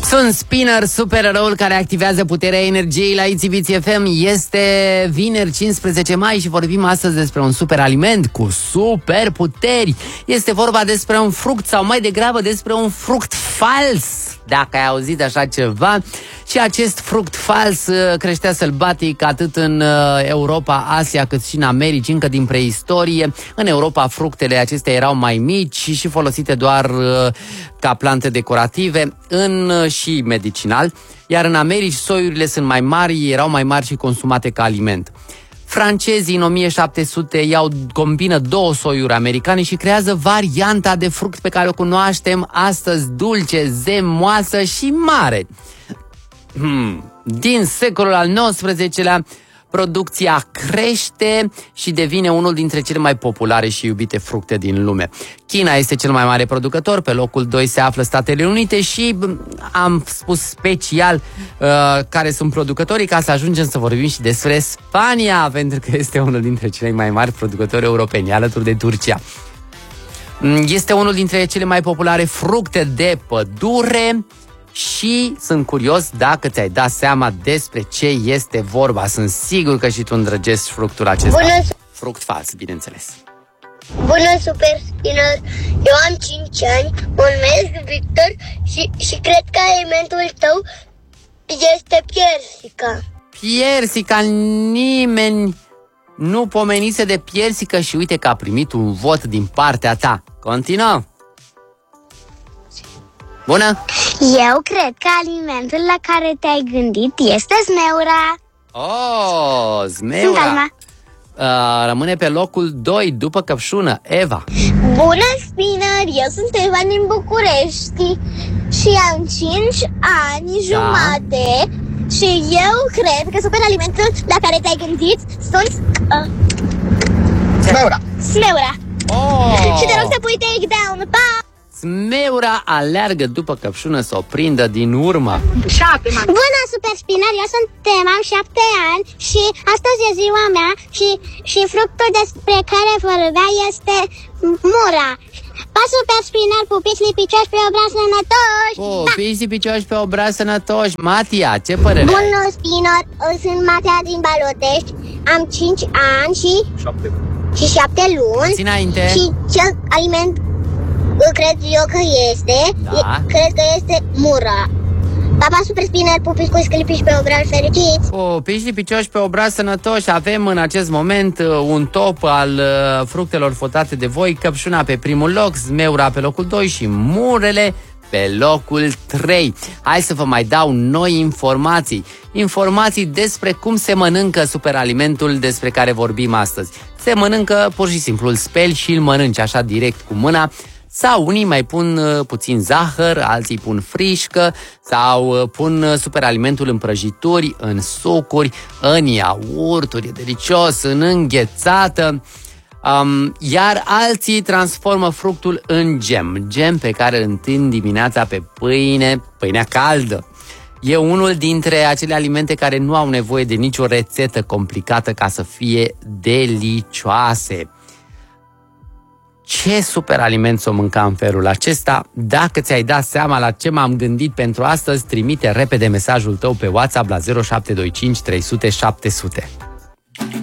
Sunt Spinner, supereroul care activează puterea energiei la ITV FM. Este vineri 15 mai și vorbim astăzi despre un superaliment cu superputeri. Este vorba despre un fruct sau mai degrabă despre un fruct fals, dacă ai auzit așa ceva. Și acest fruct fals creștea sălbatic atât în Europa, Asia, cât și în Americi, încă din preistorie. În Europa fructele acestea erau mai mici și folosite doar ca plante decorative și medicinal, iar în Americi soiurile sunt mai mari, erau mai mari și consumate ca aliment. Francezii în 1700 combină două soiuri americane și creează varianta de fruct pe care o cunoaștem astăzi, dulce, zemoasă și mare. Din secolul al XIX-lea, producția crește și devine unul dintre cele mai populare și iubite fructe din lume. China este cel mai mare producător, pe locul 2 se află Statele Unite și am spus special care sunt producătorii ca să ajungem să vorbim și despre Spania, pentru că este unul dintre cele mai mari producători europeni, alături de Turcia. Este unul dintre cele mai populare fructe de pădure și sunt curios dacă ți-ai dat seama despre ce este vorba. Sunt sigur că și tu îndrăgești fructul acesta. Fruct fals, bineînțeles. Bună, Super Spinner! Eu am 5 ani, mă numesc Victor și cred că alimentul tău este piersica. Piersica? Nimeni nu pomenise de piersică și uite că a primit un vot din partea ta. Continuăm! Bună! Eu cred că alimentul la care te-ai gândit este zmeura. Oh, zmeura! Sunt Alma. Rămâne pe locul 2 după căpșună, Eva. Bună, Spinner! Eu sunt Eva din București și am 5 ani jumate și eu cred că superalimentul la care te-ai gândit sunt zmeura. Oh! Și te rog să pui takedown. Pa! Zmeura aleargă după căpșună să o prindă din urmă. Bună, Super Spinner! Eu sunt Tema, am 7 ani și astăzi e ziua mea și fructul despre care vorbea este mura. Pa, Super Spinner, pupiți lipicioși pe obraz sănătoși! Pupiți lipicioși pe obraz sănătoși. Matia, ce părere? Bună, Spinner! Sunt Matia din Balotești, am 5 ani și 7 luni. Înainte. Și ce aliment cred eu că este, cred că este mura. Papa, Super Spinner, pupici cu sclipici pe obraz fericiți. Pupici lipicioși pe obraz sănătoși. Avem în acest moment un top al fructelor votate de voi. Căpșuna pe primul loc, zmeura pe locul 2 și murele pe locul 3. Hai să vă mai dau noi informații. Informații despre cum se mănâncă superalimentul despre care vorbim astăzi. Se mănâncă pur și simplu, îl speli și îl mănânci așa direct cu mâna. Sau unii mai pun puțin zahăr, alții pun frișcă sau pun superalimentul în prăjituri, în sucuri, în iaurturi, e delicios, în înghețată. Iar alții transformă fructul în gem pe care îl întind dimineața pe pâinea caldă. E unul dintre acele alimente care nu au nevoie de nicio rețetă complicată ca să fie delicioase. Ce superaliment s-o mânca în felul acesta? Dacă ți-ai dat seama la ce m-am gândit pentru astăzi, trimite repede mesajul tău pe WhatsApp la 0725 300 700.